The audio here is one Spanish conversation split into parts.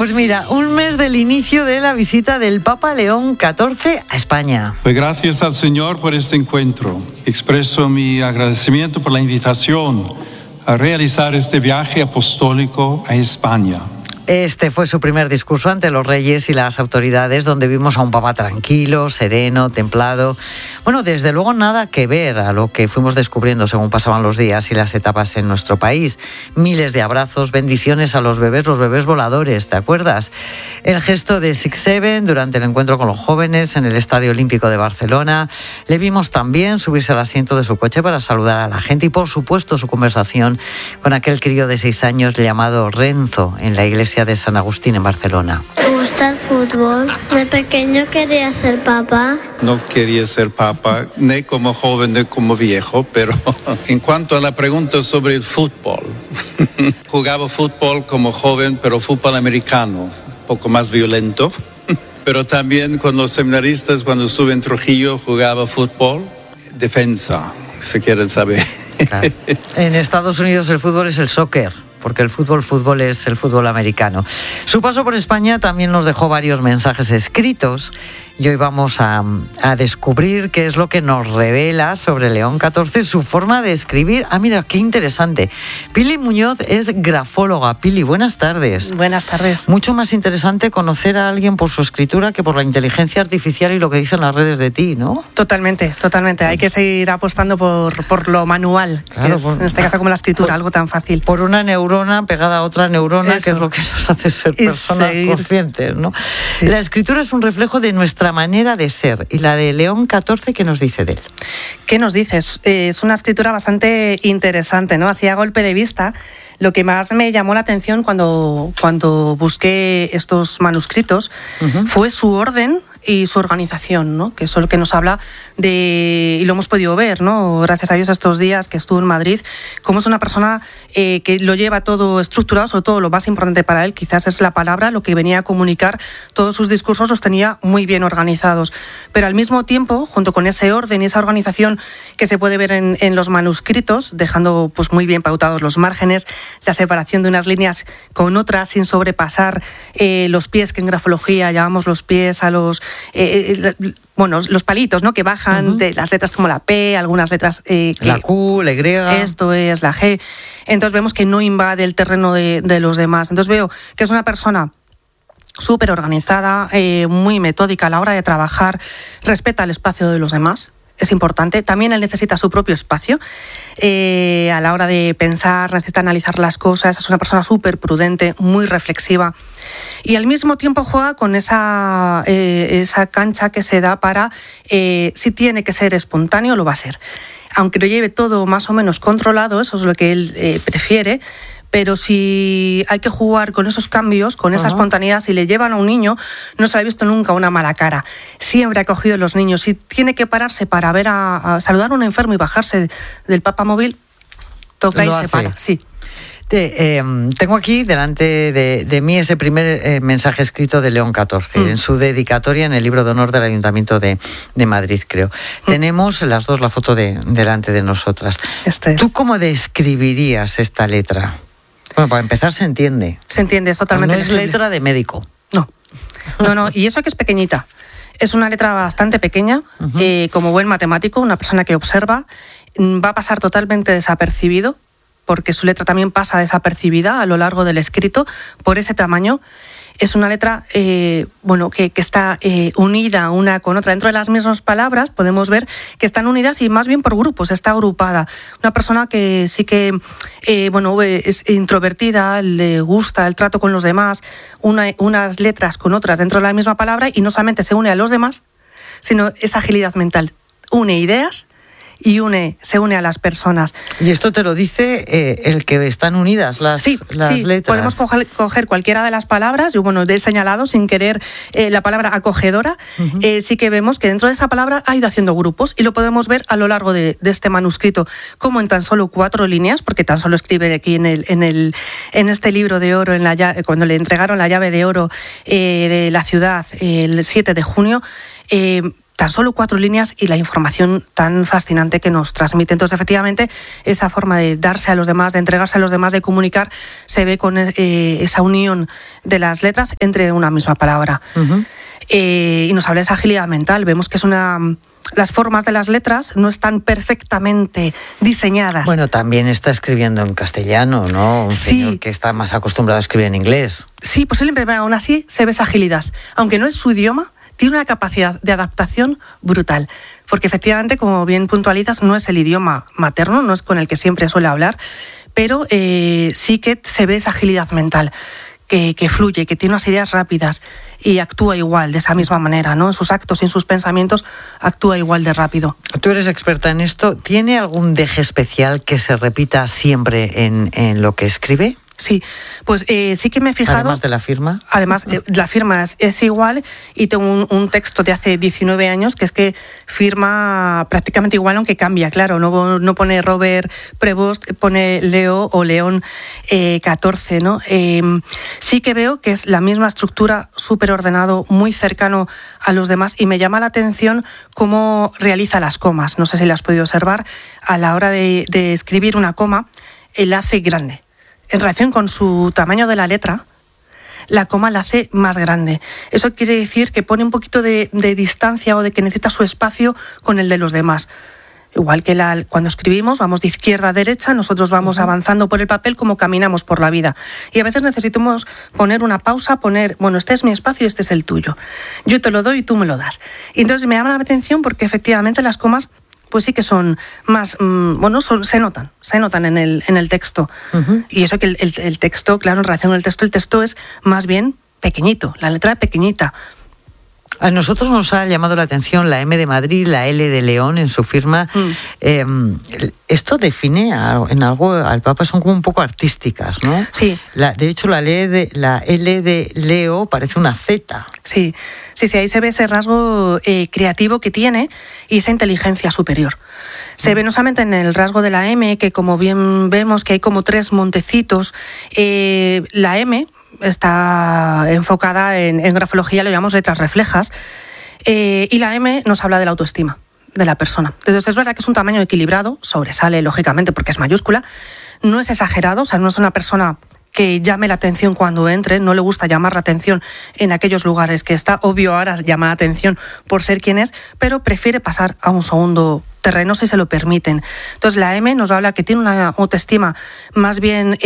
Pues mira, un mes del inicio de la visita del Papa León XIV a España. Pues gracias al Señor por este encuentro. Expreso mi agradecimiento por la invitación a realizar este viaje apostólico a España. Este fue su primer discurso ante los reyes y las autoridades, donde vimos a un papa tranquilo, sereno, templado. Bueno, desde luego nada que ver a lo que fuimos descubriendo según pasaban los días y las etapas en nuestro país. Miles de abrazos, bendiciones a los bebés voladores, ¿te acuerdas? El gesto de 6-7 durante el encuentro con los jóvenes en el Estadio Olímpico de Barcelona. Le vimos también subirse al asiento de su coche para saludar a la gente y, por supuesto, su conversación con aquel crío de 6 años llamado Renzo en la iglesia de San Agustín en Barcelona. Me gusta el fútbol. De pequeño quería ser papá. No quería ser papa, ni como joven ni como viejo, pero en cuanto a la pregunta sobre el fútbol, jugaba fútbol como joven, pero fútbol americano, un poco más violento. Pero también con los seminaristas, cuando estuve en Trujillo, jugaba fútbol, defensa, si quieren saber. Claro. En Estados Unidos el fútbol es el soccer, porque el fútbol es el fútbol americano. Su paso por España también nos dejó varios mensajes escritos y hoy vamos a descubrir qué es lo que nos revela sobre León XIV, su forma de escribir. Ah, mira, qué interesante. Pili Muñoz es grafóloga. Pili, buenas tardes. Buenas tardes. Mucho más interesante conocer a alguien por su escritura que por la inteligencia artificial y lo que dicen las redes de ti, ¿no? Totalmente. Hay que seguir apostando por lo manual, claro, que es, en este caso como la escritura, algo tan fácil. Por una neurona pegada a otra neurona, Eso. que es lo que nos hace ser personas conscientes, ¿no? Sí. La escritura es un reflejo de nuestra manera de ser. Y la de León XIV, ¿qué nos dice de él? ¿Qué nos dices? Es una escritura bastante interesante, ¿no? Así a golpe de vista, lo que más me llamó la atención cuando busqué estos manuscritos fue su orden y su organización, ¿no? Que es lo que nos habla de, y lo hemos podido ver, ¿no? Gracias a Dios estos días que estuvo en Madrid, cómo es una persona que lo lleva todo estructurado, sobre todo lo más importante para él, quizás es la palabra, lo que venía a comunicar, todos sus discursos los tenía muy bien organizados. Pero al mismo tiempo, junto con ese orden y esa organización que se puede ver en los manuscritos, dejando pues muy bien pautados los márgenes, la separación de unas líneas con otras sin sobrepasar los pies, que en grafología llamamos los pies a los los palitos, ¿no? Que bajan de las letras como la P, algunas letras la Q, la Y. Esto es la G. Entonces vemos que no invade el terreno de los demás. Entonces veo que es una persona súper organizada, muy metódica a la hora de trabajar, respeta el espacio de los demás. Es importante. También él necesita su propio espacio. A la hora de pensar, necesita analizar las cosas. Es una persona súper prudente, muy reflexiva. Y al mismo tiempo juega con esa cancha que se da para, si tiene que ser espontáneo, lo va a ser. Aunque lo lleve todo más o menos controlado, eso es lo que él prefiere. Pero si hay que jugar con esos cambios, con esa espontaneidad, si le llevan a un niño, no se le ha visto nunca una mala cara. Siempre ha cogido a los niños. Si tiene que pararse para ver a saludar a un enfermo y bajarse del papamóvil, toca y se para. Sí. Tengo aquí delante de mí ese primer mensaje escrito de León XIV, en su dedicatoria en el libro de honor del Ayuntamiento de Madrid, creo. Tenemos las dos la foto delante de nosotras. ¿Tú cómo describirías esta letra? Bueno, para empezar se entiende. Se entiende, es totalmente No es letra de médico. No, y eso que es pequeñita. Es una letra bastante pequeña, como buen matemático, una persona que observa, va a pasar totalmente desapercibido, porque su letra también pasa desapercibida a lo largo del escrito, por ese tamaño. Es una letra que está unida una con otra. Dentro de las mismas palabras podemos ver que están unidas y más bien por grupos, está agrupada. Una persona que sí que es introvertida, le gusta el trato con los demás, unas letras con otras dentro de la misma palabra, y no solamente se une a los demás, sino esa agilidad mental. Une ideas y se une a las personas. Y esto te lo dice el que están unidas las letras. Podemos coger cualquiera de las palabras. Yo, he señalado sin querer la palabra acogedora. Sí que vemos que dentro de esa palabra ha ido haciendo grupos, y lo podemos ver a lo largo de este manuscrito, como en tan solo 4 líneas, porque tan solo escribe aquí en este libro de oro, cuando le entregaron la llave de oro de la ciudad el 7 de junio, tan solo 4 líneas y la información tan fascinante que nos transmite. Entonces, efectivamente, esa forma de darse a los demás, de entregarse a los demás, de comunicar, se ve con esa unión de las letras entre una misma palabra. Uh-huh. Y nos habla de esa agilidad mental. Vemos que las formas de las letras no están perfectamente diseñadas. Bueno, también está escribiendo en castellano, ¿no? Un señor que está más acostumbrado a escribir en inglés. Sí, posiblemente, pero aún así se ve esa agilidad. Aunque no es su idioma, tiene una capacidad de adaptación brutal, porque efectivamente, como bien puntualizas, no es el idioma materno, no es con el que siempre suele hablar, pero sí que se ve esa agilidad mental, que fluye, que tiene unas ideas rápidas y actúa igual, de esa misma manera, ¿no? En sus actos y en sus pensamientos actúa igual de rápido. Tú eres experta en esto. ¿Tiene algún deje especial que se repita siempre en lo que escribe? Sí, pues sí que me he fijado... Además de la firma. Además, la firma es igual, y tengo un texto de hace 19 años que es que firma prácticamente igual, aunque cambia, claro. No pone Robert Prevost, pone Leo o León 14, ¿no? Sí que veo que es la misma estructura, súper ordenado, muy cercano a los demás, y me llama la atención cómo realiza las comas. No sé si las has podido observar. A la hora de escribir una coma, él la hace grande. En relación con su tamaño de la letra, la coma la hace más grande. Eso quiere decir que pone un poquito de distancia, o de que necesita su espacio con el de los demás. Igual que cuando escribimos, vamos de izquierda a derecha, nosotros vamos avanzando por el papel como caminamos por la vida. Y a veces necesitamos poner una pausa, bueno, este es mi espacio y este es el tuyo. Yo te lo doy y tú me lo das. Y entonces me llama la atención porque efectivamente las comas pues sí que son más, se notan en el texto. Uh-huh. Y eso que el texto, claro, en relación al texto, el texto es más bien pequeñito, la letra es pequeñita. A nosotros nos ha llamado la atención la M de Madrid, la L de León en su firma. Esto define en algo al Papa, son como un poco artísticas, ¿no? Sí. De hecho, la L de Leo parece una Z. Sí, ahí se ve ese rasgo creativo que tiene y esa inteligencia superior. Se ve no solamente en el rasgo de la M, que como bien vemos que hay como 3 montecitos. La M está enfocada en grafología, lo llamamos letras reflejas, y la M nos habla de la autoestima de la persona. Entonces es verdad que es un tamaño equilibrado, sobresale lógicamente porque es mayúscula, no es exagerado, o sea, no es una persona que llame la atención cuando entre, no le gusta llamar la atención en aquellos lugares que está, obvio ahora llama la atención por ser quien es, pero prefiere pasar a un segundo terreno si se lo permiten. Entonces la M nos habla que tiene una autoestima más bien,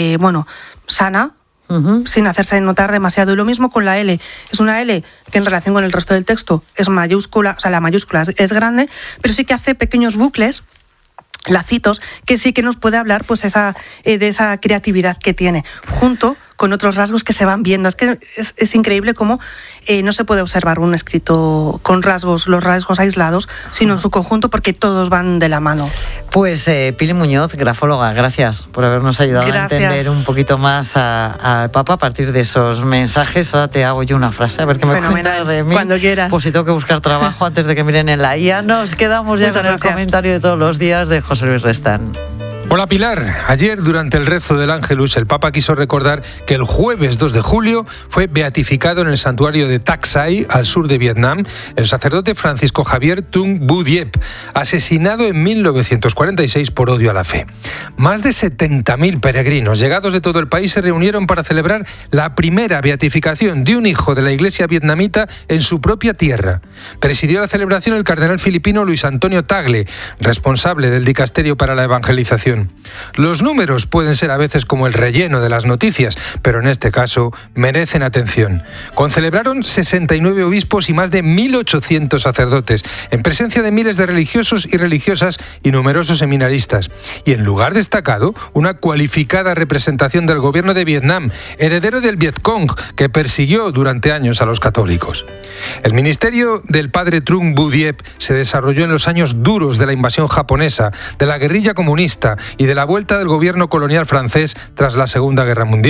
sana, uh-huh, sin hacerse notar demasiado. Y lo mismo con la L. Es una L que en relación con el resto del texto es mayúscula, o sea, la mayúscula es grande, pero sí que hace pequeños bucles, lacitos, que sí que nos puede hablar pues de esa creatividad que tiene, junto con otros rasgos que se van viendo. Es que es increíble cómo no se puede observar un escrito con los rasgos aislados, sino en su conjunto, porque todos van de la mano. Pues Pili Muñoz, grafóloga, gracias por habernos ayudado a entender un poquito más al Papa a partir de esos mensajes. Ahora te hago yo una frase, a ver qué me cuentas de mí. Cuando quieras. Pues si tengo que buscar trabajo antes de que miren en la IA. Nos quedamos ya con el comentario de todos los días de José Luis Restán. Hola Pilar, ayer durante el rezo del Ángelus el Papa quiso recordar que el jueves 2 de julio fue beatificado en el santuario de Tak Sai, al sur de Vietnam, el sacerdote Francisco Javier Tung Bu Diep, asesinado en 1946 por odio a la fe. Más de 70.000 peregrinos llegados de todo el país se reunieron para celebrar la primera beatificación de un hijo de la iglesia vietnamita en su propia tierra. Presidió la celebración el cardenal filipino Luis Antonio Tagle, responsable del dicasterio para la evangelización. Los números pueden ser a veces como el relleno de las noticias, pero en este caso merecen atención. Concelebraron 69 obispos y más de 1.800 sacerdotes, en presencia de miles de religiosos y religiosas y numerosos seminaristas. Y en lugar destacado, una cualificada representación del gobierno de Vietnam, heredero del Vietcong, que persiguió durante años a los católicos. El ministerio del padre Trung Bu Diep se desarrolló en los años duros de la invasión japonesa, de la guerrilla comunista y de la vuelta del gobierno colonial francés tras la Segunda Guerra Mundial.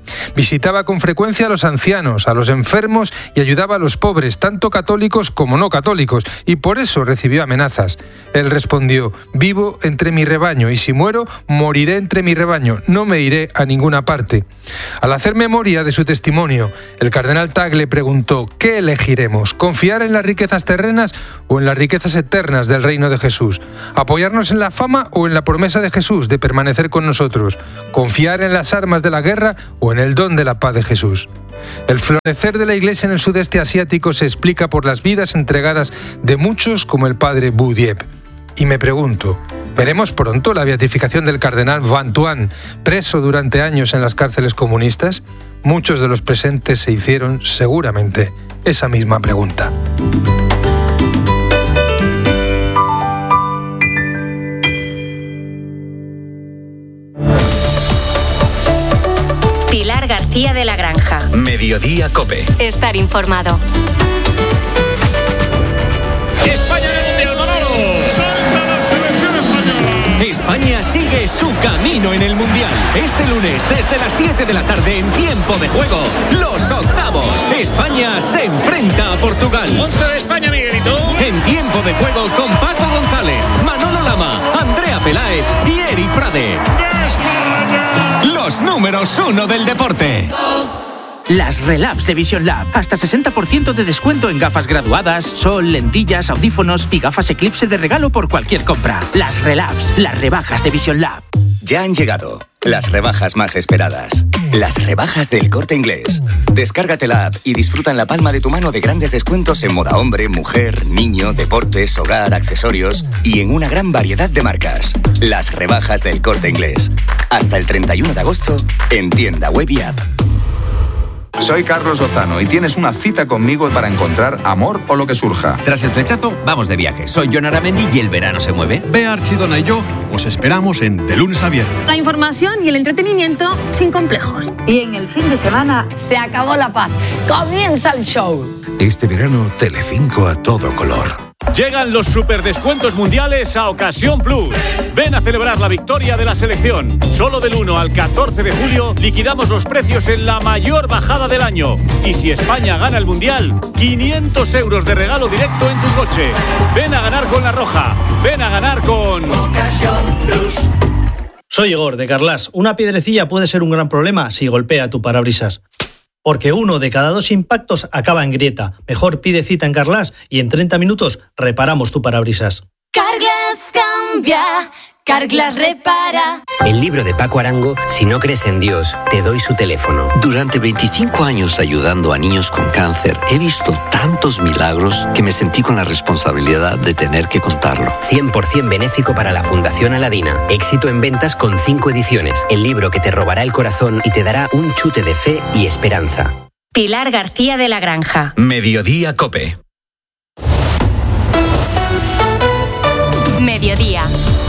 Visitaba con frecuencia a los ancianos, a los enfermos y ayudaba a los pobres, tanto católicos como no católicos, y por eso recibió amenazas. Él respondió: vivo entre mi rebaño y si muero, moriré entre mi rebaño, no me iré a ninguna parte. Al hacer memoria de su testimonio, el cardenal Tagle preguntó: ¿qué elegiremos? ¿Confiar en las riquezas terrenas o en las riquezas eternas del reino de Jesús? ¿Apoyarnos en la fama o en la promesa de Jesús de permanecer con nosotros? ¿Confiar en las armas de la guerra o en el don de la paz de Jesús? El florecer de la Iglesia en el sudeste asiático se explica por las vidas entregadas de muchos como el padre Bu Diep. Y me pregunto, ¿veremos pronto la beatificación del cardenal Van Thuan, preso durante años en las cárceles comunistas? Muchos de los presentes se hicieron seguramente esa misma pregunta. Pilar García de la Granja. Mediodía COPE. Estar informado. España en el Mundial, Manolo. Salta la selección española. España sigue su camino en el Mundial. Este lunes, desde las 7 de la tarde, en tiempo de juego, los octavos. España se enfrenta a Portugal. 11 de España, Miguelito. En tiempo de juego con Paco González, Manolo Lama, Andrea Peláez y Eri Frade. Los números 1 del deporte. Las Relabs de Vision Lab. Hasta 60% de descuento en gafas graduadas, sol, lentillas, audífonos y gafas Eclipse de regalo por cualquier compra. Las Relabs, las rebajas de Vision Lab. Ya han llegado las rebajas más esperadas. Las rebajas del Corte Inglés. Descárgate la app y disfruta en la palma de tu mano de grandes descuentos en moda hombre, mujer, niño, deportes, hogar, accesorios y en una gran variedad de marcas. Las rebajas del Corte Inglés. Hasta el 31 de agosto en tienda web y app. Soy Carlos Lozano y tienes una cita conmigo para encontrar amor o lo que surja. Tras el flechazo, vamos de viaje. Soy Jon Aramendi y el verano se mueve. Bea Archidona y yo os esperamos en De Lunes a Viernes. La información y el entretenimiento sin complejos. Y en el fin de semana se acabó la paz. Comienza el show. Este verano, Telecinco a todo color. Llegan los superdescuentos mundiales a Ocasión Plus. Ven a celebrar la victoria de la selección. Solo del 1 al 14 de julio liquidamos los precios en la mayor bajada del año. Y si España gana el mundial, 500 euros de regalo directo en tu coche. Ven a ganar con La Roja. Ven a ganar con Ocasión Plus. Soy Igor, de Carlas. Una piedrecilla puede ser un gran problema si golpea tu parabrisas. Porque 1 de cada 2 impactos acaba en grieta. Mejor pide cita en Carglass y en 30 minutos reparamos tu parabrisas. Carglass cambia, Carglass repara. El libro de Paco Arango, Si no crees en Dios, te doy su teléfono. Durante 25 años ayudando a niños con cáncer, he visto tantos milagros que me sentí con la responsabilidad de tener que contarlo. 100% benéfico para la Fundación Aladina. Éxito en ventas con 5 ediciones. El libro que te robará el corazón y te dará un chute de fe y esperanza. Pilar García de la Granja. Mediodía COPE. Mediodía.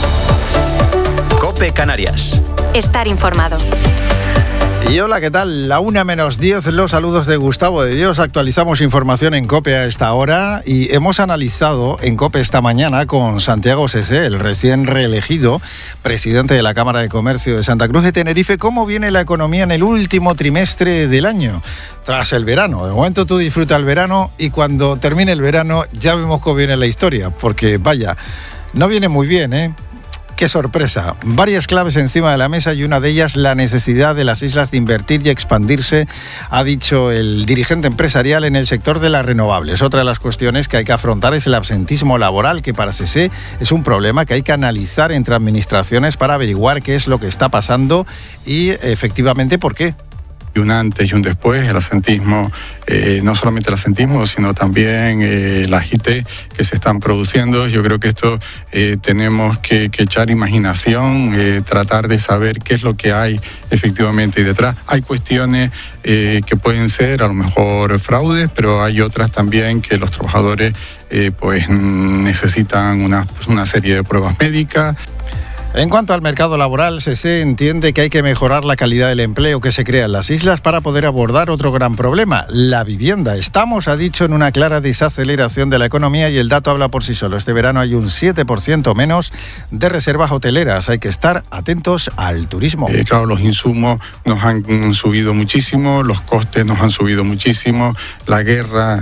COPE Canarias. Estar informado. Y hola, ¿qué tal? La 1:10, los saludos de Gustavo de Dios. Actualizamos información en COPE a esta hora y hemos analizado en COPE esta mañana con Santiago Sesé, el recién reelegido presidente de la Cámara de Comercio de Santa Cruz de Tenerife, cómo viene la economía en el último trimestre del año, tras el verano. De momento tú disfruta el verano y cuando termine el verano ya vemos cómo viene la historia, porque vaya, no viene muy bien, ¿eh? ¡Qué sorpresa! Varias claves encima de la mesa y una de ellas la necesidad de las islas de invertir y expandirse, ha dicho el dirigente empresarial en el sector de las renovables. Otra de las cuestiones que hay que afrontar es el absentismo laboral, que para Sesé es un problema que hay que analizar entre administraciones para averiguar qué es lo que está pasando y efectivamente por qué. Un antes y un después, el absentismo, no solamente el absentismo, sino también las IT que se están produciendo. Yo creo que esto tenemos que echar imaginación, tratar de saber qué es lo que hay efectivamente ahí detrás. Hay cuestiones que pueden ser a lo mejor fraudes, pero hay otras también que los trabajadores pues necesitan una serie de pruebas médicas. En cuanto al mercado laboral, se entiende que hay que mejorar la calidad del empleo que se crea en las islas para poder abordar otro gran problema, la vivienda. Estamos, ha dicho, en una clara desaceleración de la economía y el dato habla por sí solo. Este verano hay un 7% menos de reservas hoteleras. Hay que estar atentos al turismo. Claro, los insumos nos han subido muchísimo, los costes nos han subido muchísimo, la guerra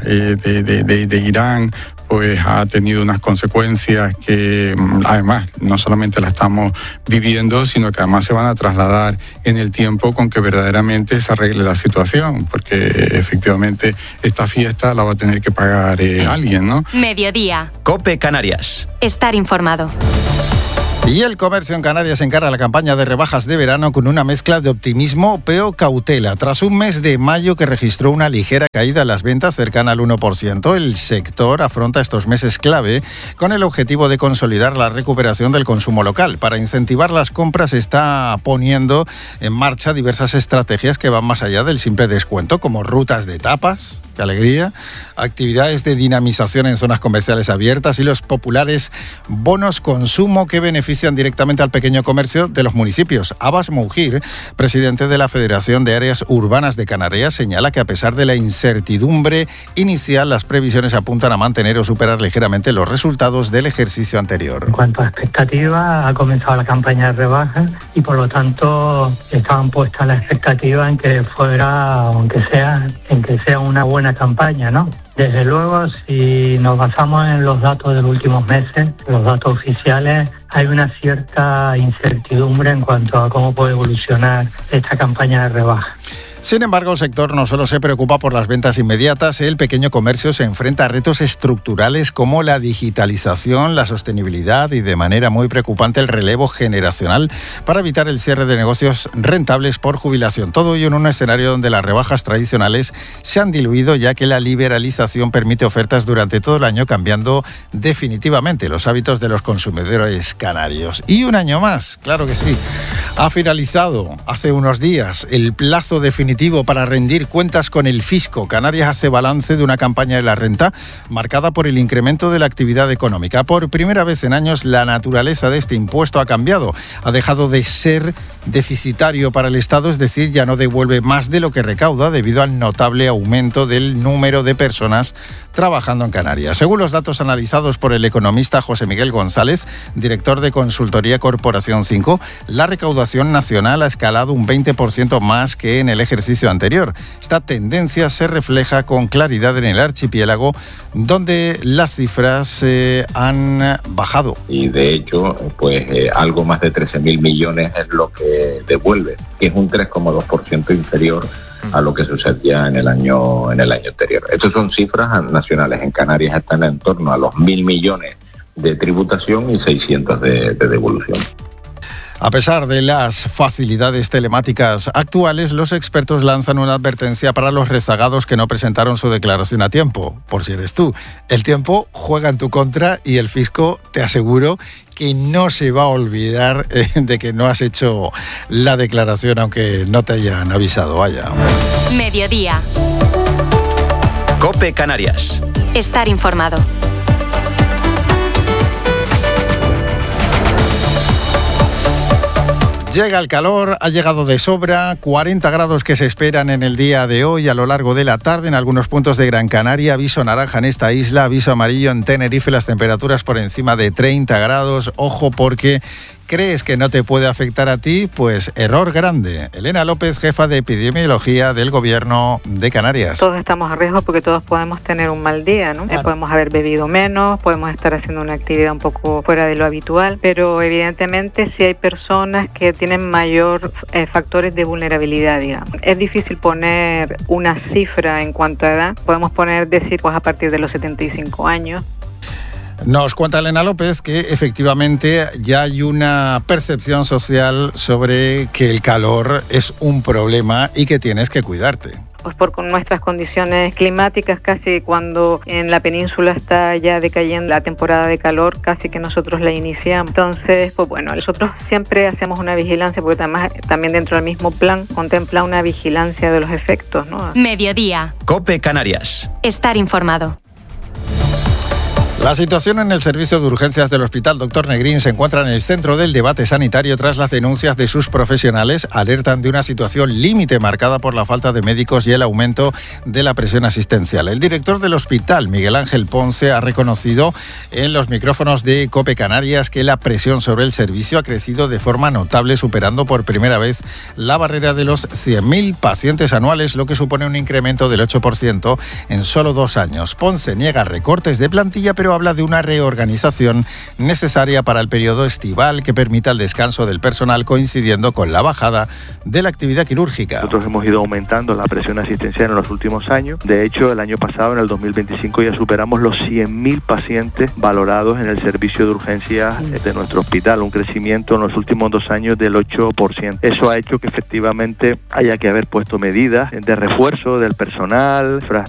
de Irán pues ha tenido unas consecuencias que además no solamente la estamos viviendo, sino que además se van a trasladar en el tiempo con que verdaderamente se arregle la situación, porque efectivamente esta fiesta la va a tener que pagar alguien, ¿no? Mediodía. COPE Canarias. Estar informado. Y el comercio en Canarias encara la campaña de rebajas de verano con una mezcla de optimismo pero cautela. Tras un mes de mayo que registró una ligera caída en las ventas cercana al 1%, el sector afronta estos meses clave con el objetivo de consolidar la recuperación del consumo local. Para incentivar las compras está poniendo en marcha diversas estrategias que van más allá del simple descuento, como rutas de tapas, qué alegría, actividades de dinamización en zonas comerciales abiertas y los populares bonos consumo que benefician directamente al pequeño comercio de los municipios. Abbas Moujir, presidente de la Federación de Áreas Urbanas de Canarias, señala que a pesar de la incertidumbre inicial, las previsiones apuntan a mantener o superar ligeramente los resultados del ejercicio anterior. En cuanto a expectativas, ha comenzado la campaña de rebajas y por lo tanto estaban puestas las expectativas en que fuera, aunque sea una buena campaña, ¿no? Desde luego, si nos basamos en los datos de los últimos meses, los datos oficiales, hay una cierta incertidumbre en cuanto a cómo puede evolucionar esta campaña de rebaja. Sin embargo, el sector no solo se preocupa por las ventas inmediatas, el pequeño comercio se enfrenta a retos estructurales como la digitalización, la sostenibilidad y, de manera muy preocupante, el relevo generacional para evitar el cierre de negocios rentables por jubilación. Todo ello en un escenario donde las rebajas tradicionales se han diluido, ya que la liberalización permite ofertas durante todo el año, cambiando definitivamente los hábitos de los consumidores canarios. Y un año más, claro que sí, ha finalizado hace unos días el plazo definitivo para rendir cuentas con el fisco. Canarias hace balance de una campaña de la renta marcada por el incremento de la actividad económica. Por primera vez en años, la naturaleza de este impuesto ha cambiado. Ha dejado de ser deficitario para el Estado, es decir, ya no devuelve más de lo que recauda debido al notable aumento del número de personas trabajando en Canarias. Según los datos analizados por el economista José Miguel González, director de consultoría Corporación 5, la recaudación nacional ha escalado un 20% más que en el ejercicio anterior. Esta tendencia se refleja con claridad en el archipiélago, donde las cifras han bajado. Y de hecho, algo más de 13.000 millones es lo que devuelve, que es un 3,2% inferior a lo que sucedía en el año anterior. Estas son cifras nacionales. En Canarias están en torno a los 1.000 millones de tributación y 600 de devolución. A pesar de las facilidades telemáticas actuales, los expertos lanzan una advertencia para los rezagados que no presentaron su declaración a tiempo. Por si eres tú, el tiempo juega en tu contra y el fisco, te aseguro, que no se va a olvidar de que no has hecho la declaración aunque no te hayan avisado. Vaya. Mediodía. COPE Canarias. Estar informado. Llega el calor, ha llegado de sobra, 40 grados que se esperan en el día de hoy a lo largo de la tarde en algunos puntos de Gran Canaria, aviso naranja en esta isla, aviso amarillo en Tenerife, las temperaturas por encima de 30 grados, ojo porque ¿crees que no te puede afectar a ti? Pues error grande. Elena López, jefa de epidemiología del Gobierno de Canarias. Todos estamos a riesgo porque todos podemos tener un mal día, ¿no? Claro. Podemos haber bebido menos, podemos estar haciendo una actividad un poco fuera de lo habitual, pero evidentemente sí hay personas que tienen mayor factores de vulnerabilidad, digamos. Es difícil poner una cifra en cuanto a edad. Podemos decir pues a partir de los 75 años. Nos cuenta Elena López que efectivamente ya hay una percepción social sobre que el calor es un problema y que tienes que cuidarte. Pues por nuestras condiciones climáticas, casi cuando en la península está ya decayendo la temporada de calor, casi que nosotros la iniciamos. Entonces, pues bueno, nosotros siempre hacemos una vigilancia, porque además también dentro del mismo plan contempla una vigilancia de los efectos, ¿no? Mediodía. COPE Canarias. Estar informado. La situación en el servicio de urgencias del Hospital Dr. Negrín se encuentra en el centro del debate sanitario tras las denuncias de sus profesionales. Alertan de una situación límite marcada por la falta de médicos y el aumento de la presión asistencial. El director del hospital, Miguel Ángel Ponce, ha reconocido en los micrófonos de COPE Canarias que la presión sobre el servicio ha crecido de forma notable, superando por primera vez la barrera de los 100.000 pacientes anuales, lo que supone un incremento del 8% en solo 2 años. Ponce niega recortes de plantilla, pero habla de una reorganización necesaria para el periodo estival que permita el descanso del personal coincidiendo con la bajada de la actividad quirúrgica. Nosotros hemos ido aumentando la presión asistencial en los últimos años. De hecho, el año pasado, en el 2025, ya superamos los 100.000 pacientes valorados en el servicio de urgencias de nuestro hospital, un crecimiento en los últimos 2 años del 8%. Eso ha hecho que efectivamente haya que haber puesto medidas de refuerzo del personal,